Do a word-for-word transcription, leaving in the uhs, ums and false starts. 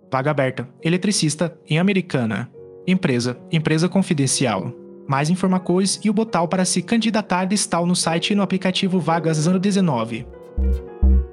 Vaga aberta, eletricista, em Americana. Empresa, empresa confidencial. Mais informações e o botão para se candidatar está no site e no aplicativo Vagas ano dezenove.